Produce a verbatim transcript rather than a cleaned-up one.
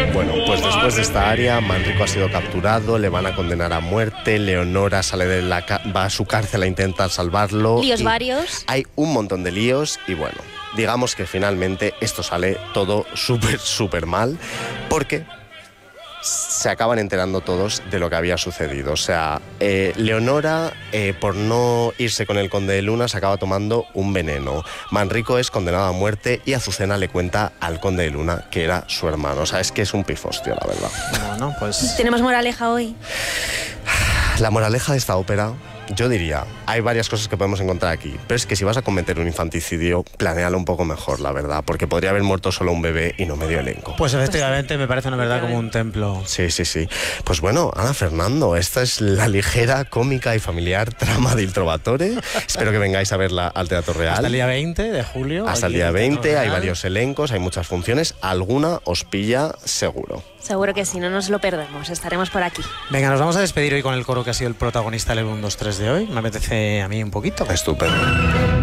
Bueno, pues después de esta área, Manrico ha sido capturado, le van a condenar a muerte, Leonora sale de la ca- va a su cárcel a intentar salvarlo. Líos y varios. Hay un montón de líos y bueno, digamos que finalmente esto sale todo súper, súper mal porque se acaban enterando todos de lo que había sucedido. O sea, eh, Leonora, eh, por no irse con el conde de Luna, se acaba tomando un veneno. Manrico es condenado a muerte y Azucena le cuenta al conde de Luna que era su hermano. O sea, es que es un pifostio, la verdad. Bueno, pues... Tenemos moraleja hoy. La moraleja de esta ópera, yo diría, hay varias cosas que podemos encontrar aquí, pero es que si vas a cometer un infanticidio, planéalo un poco mejor, la verdad, porque podría haber muerto solo un bebé y no medio elenco. Pues efectivamente me parece una verdad como un templo. Sí, sí, sí. Pues bueno, Ana Fernando, esta es la ligera, cómica y familiar trama de Il Trovatore. Espero que vengáis a verla al Teatro Real. Hasta el día veinte de julio. Hasta el día veinte, hay varios elencos, hay muchas funciones, alguna os pilla seguro. Seguro que sí, no nos lo perdemos, estaremos por aquí. Venga, nos vamos a despedir hoy con el coro que ha sido el protagonista del uno, dos, tres de hoy. Me apetece a mí un poquito. Estupendo.